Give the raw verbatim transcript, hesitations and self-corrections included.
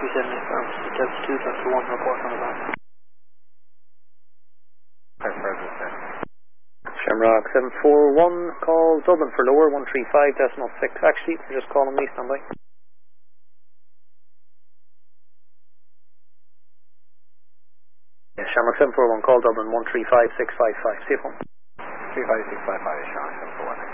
three seven eight firms, Delta two, Delta one, report on the ground. Shamrock seven four one, call Dublin for lower, one three five decimal six. Actually, they're just calling me, stand by. Yeah, Shamrock seven four one, call Dublin, one three five six five five. See you phone. three five six five five, Shamrock seven four one.